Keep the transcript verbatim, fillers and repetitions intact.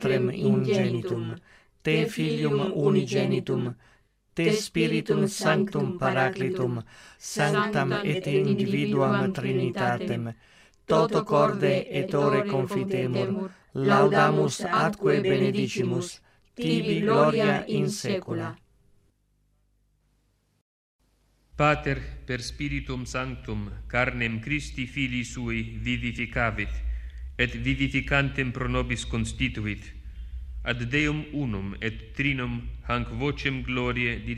Patrem ingenitum, te Filium unigenitum, te Spiritum Sanctum Paraclitum, sanctam et individuam Trinitatem, toto corde et ore confitemur, laudamus atque benedicimus, tibi gloria in saecula. Pater, per Spiritum Sanctum, carnem Christi Filii Sui vivificavit, et vivificantem pro nobis constituit, ad Deum unum et Trinum hanc vocem gloriae